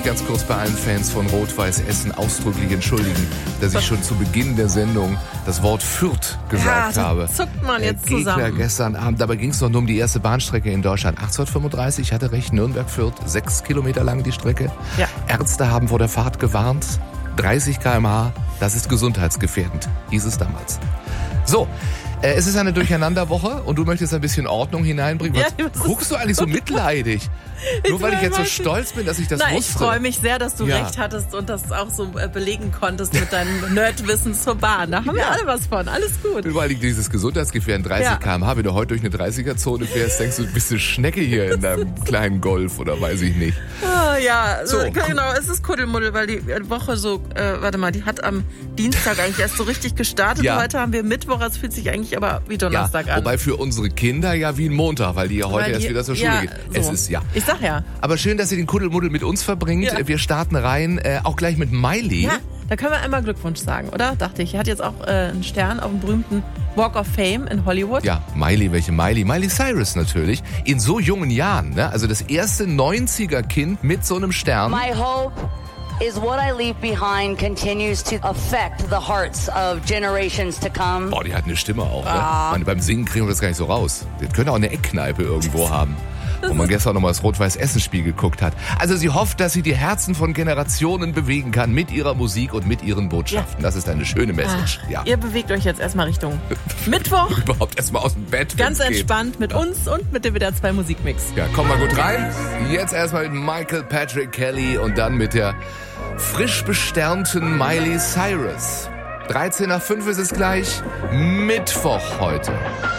ganz kurz bei allen Fans von Rot-Weiß Essen ausdrücklich entschuldigen, dass ich schon zu Beginn der Sendung das Wort Fürth gesagt habe. Zuckt man jetzt Gegner zusammen. gestern Abend, dabei ging es doch nur um die erste Bahnstrecke in Deutschland. 1835, ich hatte recht, Nürnberg-Fürth, 6 Kilometer lang die Strecke. Ja. Ärzte haben vor der Fahrt gewarnt, 30 km/h, das ist gesundheitsgefährdend, hieß es damals. So, es ist eine Durcheinanderwoche und du möchtest ein bisschen Ordnung hineinbringen. Ja, Was guckst du eigentlich so mitleidig? Nur weil ich jetzt so stolz bin, dass ich das wusste. Ich freue mich sehr, dass du Ja. recht hattest und das auch so belegen konntest mit deinem Nerdwissen zur Bahn. Da haben wir alle was von. Alles gut. Vor allem dieses Gesundheitsgefährden 30 km/h, wenn du heute durch eine 30er-Zone fährst, denkst du, bist du Schnecke hier in deinem kleinen Golf oder weiß ich nicht. Ja, So. genau, es ist Kuddelmuddel, weil die Woche so, die hat am Dienstag eigentlich erst so richtig gestartet. Ja. Heute haben wir Mittwoch, es fühlt sich eigentlich aber wie Donnerstag an. Wobei für unsere Kinder ja wie ein Montag, weil die ja heute Weil erst die- wieder zur Schule ja, gehen. so. Es ist Ich sag ja. Aber schön, dass ihr den Kuddelmuddel mit uns verbringt. Ja. Wir starten rein, auch gleich mit Miley. Ja, da können wir einmal Glückwunsch sagen, oder? Dachte ich. Er hat jetzt auch einen Stern auf dem berühmten Walk of Fame in Hollywood. Ja, Miley, welche Miley? Miley Cyrus natürlich. In so jungen Jahren, ne? Also das erste 90er-Kind mit so einem Stern. My hope is what I leave behind continues to affect the hearts of generations to come. Boah, die hat eine Stimme auch, ne? Man, beim Singen kriegen wir das gar nicht so raus. Das könnte auch eine Eckkneipe irgendwo haben. Wo man gestern noch mal das Rot-Weiß-Essen-Spiel geguckt hat. Also sie hofft, dass sie die Herzen von Generationen bewegen kann mit ihrer Musik und mit ihren Botschaften. Das ist eine schöne Message. Ja. Ihr bewegt euch jetzt erstmal Richtung Mittwoch. Überhaupt erstmal aus dem Bett. Ganz wenn's geht. entspannt mit uns und mit dem WDR 2 Musikmix. Ja, komm mal gut rein. Jetzt erstmal mit Michael Patrick Kelly und dann mit der frisch besternten Miley Cyrus. 13 nach 5 ist es gleich. Mittwoch heute.